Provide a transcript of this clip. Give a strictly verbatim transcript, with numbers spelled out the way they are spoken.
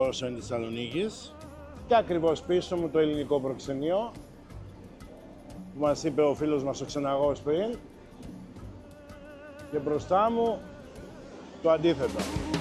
όσο είναι της Θεσσαλονίκης. Και ακριβώς πίσω μου το ελληνικό προξενείο που μας είπε ο φίλος μας ο ξεναγός πριν. Και μπροστά μου το αντίθετο.